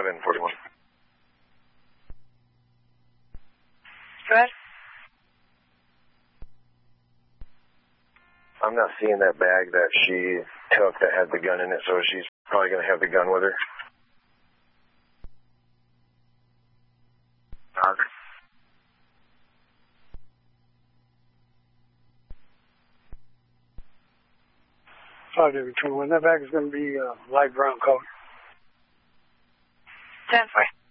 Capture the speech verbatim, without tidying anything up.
eleven forty-one. Go ahead. I'm not seeing that bag that she took that had the gun in it, so she's probably going to have the gun with her. Roger. five David twenty-one. That bag is going to be uh, light brown color. ten four.